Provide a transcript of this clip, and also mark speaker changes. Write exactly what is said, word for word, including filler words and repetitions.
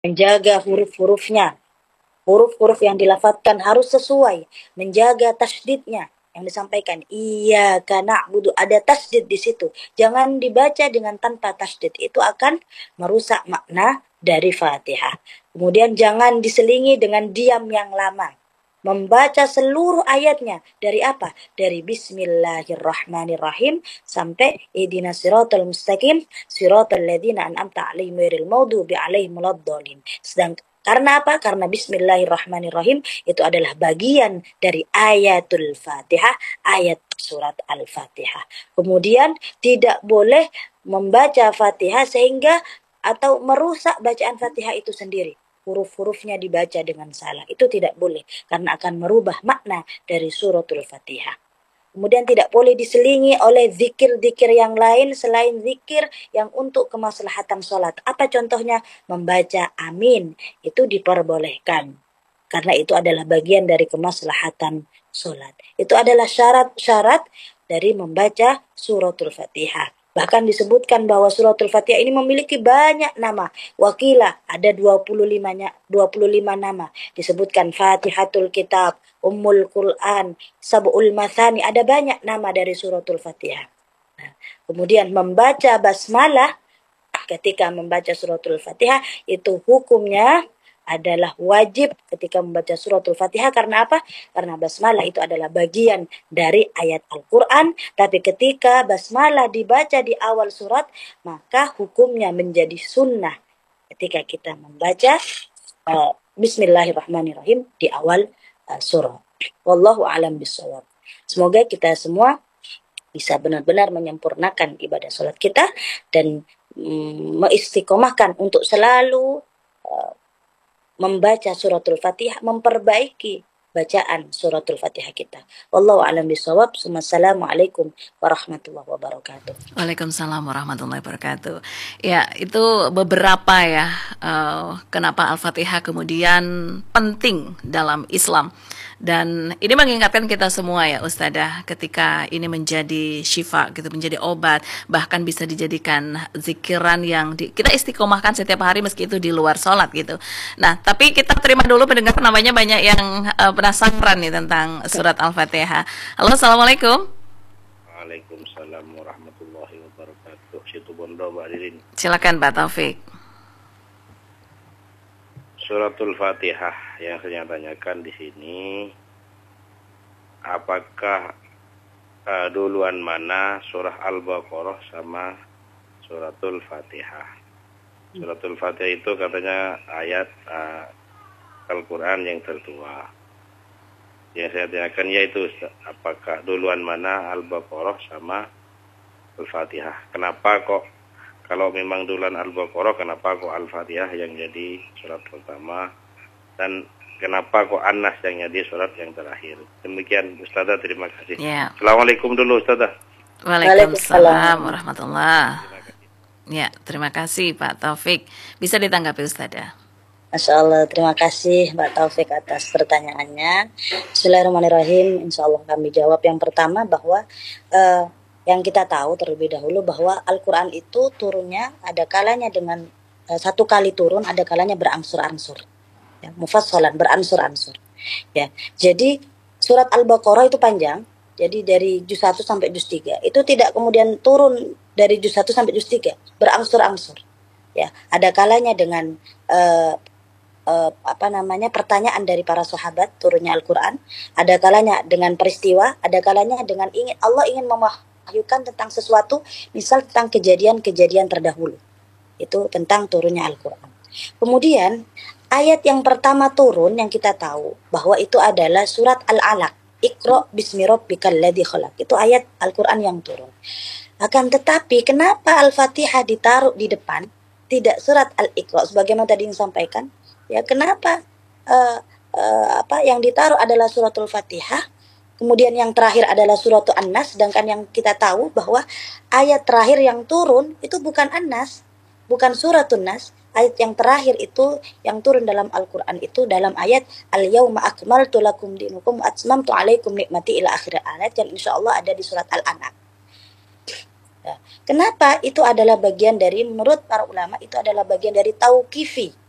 Speaker 1: menjaga huruf-hurufnya. Huruf-huruf yang dilafadzkan harus sesuai, menjaga tasydidnya yang disampaikan. Iyyaka na'budu, ada tasydid di situ. Jangan dibaca dengan tanpa tasydid, itu akan merusak makna dari Fatihah. Kemudian jangan diselingi dengan diam yang lama. Membaca seluruh ayatnya dari apa? Dari Bismillahirrahmanirrahim sampai ihdinas siratal mustaqim siratal ladzina an'amta 'alaihim ghairil maghdubi 'alaihim waladdallin. Sedang karena apa? Karena Bismillahirrahmanirrahim itu adalah bagian dari ayatul Fatihah, ayat surat Al-Fatihah. Kemudian tidak boleh membaca Fatihah sehingga atau merusak bacaan Fatihah itu sendiri. Huruf-hurufnya dibaca dengan salah. Itu tidak boleh karena akan merubah makna dari suratul Fatihah. Kemudian tidak boleh diselingi oleh zikir-zikir yang lain selain zikir yang untuk kemaslahatan sholat. Apa contohnya? Membaca amin. Itu diperbolehkan. Karena itu adalah bagian dari kemaslahatan sholat. Itu adalah syarat-syarat dari membaca suratul Fatihah. Bahkan disebutkan bahwa suratul Fatihah ini memiliki banyak nama. Wakilah ada dua puluh lima, dua puluh lima nama. Disebutkan Fatihatul Kitab, Ummul Quran, Sab'ul Mathani. Ada banyak nama dari suratul Fatihah. Nah, kemudian membaca basmalah ketika membaca suratul Fatihah itu hukumnya adalah wajib ketika membaca suratul Fatihah. Karena apa? Karena basmalah itu adalah bagian dari ayat Al-Quran. Tapi ketika basmalah dibaca di awal surat, maka hukumnya menjadi sunnah ketika kita membaca uh, Bismillahirrahmanirrahim di awal uh, surat. Wallahu a'lam bishawab. Semoga kita semua bisa benar-benar menyempurnakan ibadah sholat kita dan mm, mengistiqomahkan untuk selalu uh, membaca suratul Fatihah, memperbaiki bacaan suratul Fatihah kita. Wallahu a'lam bishawab. Wassalamualaikum warahmatullahi wabarakatuh.
Speaker 2: Waalaikumsalam warahmatullahi wabarakatuh. Ya, itu beberapa ya uh, kenapa Al-Fatihah kemudian penting dalam Islam. Dan ini mengingatkan kita semua ya Ustadzah, ketika ini menjadi syifa gitu, menjadi obat, bahkan bisa dijadikan zikiran yang di, kita istiqomahkan setiap hari meski itu di luar sholat gitu. Nah, tapi kita terima dulu pendengar, namanya banyak yang uh, penasaran nih tentang surat Al-Fatihah. Halo, Assalamualaikum.
Speaker 3: Waalaikumsalam warahmatullahi wabarakatuh. Situ Bondo, Mbak Dirin.
Speaker 2: Silakan Pak Taufik.
Speaker 3: Suratul Fatihah yang saya tanyakan di sini, apakah uh, duluan mana surah Al-Baqarah sama suratul Fatihah? Suratul Fatihah itu katanya ayat uh, Al-Quran yang tertua. Yang saya tanyakan yaitu apakah duluan mana Al-Baqarah sama Al-Fatihah? Kenapa kok kalau memang duluan Al-Baqarah, kenapa kok Al-Fatihah yang jadi surat pertama? Dan kenapa kok An-Nas yang jadi surat yang terakhir? Demikian Ustazah, terima kasih.
Speaker 2: Ya.
Speaker 3: Assalamualaikum dulu Ustazah.
Speaker 2: Waalaikumsalam warahmatullahi. Ya, terima kasih Pak Taufik. Bisa ditanggapi Ustazah.
Speaker 1: Masya Allah, terima kasih Mbak Taufik atas pertanyaannya. Bismillahirrahmanirrahim. Insya Allah kami jawab. Yang pertama bahwa uh, yang kita tahu terlebih dahulu bahwa Al-Quran itu turunnya ada kalanya dengan uh, satu kali turun, ada kalanya berangsur-angsur. Ya, mufassalan, beransur-ansur. Ya, jadi surat Al-Baqarah itu panjang. Jadi dari juz satu sampai juz tiga. Itu tidak kemudian turun dari juz satu sampai juz tiga, berangsur-angsur. Ya, ada kalanya dengan uh, Uh, apa namanya pertanyaan dari para sahabat turunnya Al-Quran, ada kalanya dengan peristiwa, ada kalanya dengan ingin Allah ingin mewahyukan tentang sesuatu, misal tentang kejadian-kejadian terdahulu, itu tentang turunnya Al-Quran. Kemudian ayat yang pertama turun yang kita tahu bahwa itu adalah surat Al-Alaq, Iqra bismi rabbikal ladzi khalaq, itu ayat Al-Quran yang turun. Akan tetapi kenapa Al-Fatihah ditaruh di depan, tidak surat Al-Iqra sebagaimana tadi yang disampaikan? Ya, kenapa uh, uh, apa yang ditaruh adalah suratul Fatihah, kemudian yang terakhir adalah suratul An-Nas, sedangkan yang kita tahu bahwa ayat terakhir yang turun itu bukan An-Nas, bukan suratul Nas. Ayat yang terakhir itu yang turun dalam Al-Quran itu dalam ayat Al-Yawma akmaltu lakum dinukum wa atmamtu alaikum nikmati ila akhir ayat, yang insyaallah ada di surat Al-An'am. Ya. Kenapa? Itu adalah bagian dari, menurut para ulama itu adalah bagian dari tauqifi.